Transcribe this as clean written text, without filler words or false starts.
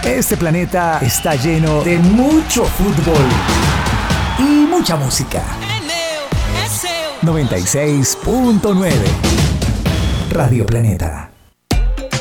Este planeta está lleno de mucho fútbol y mucha música. 96.9 Radio Planeta.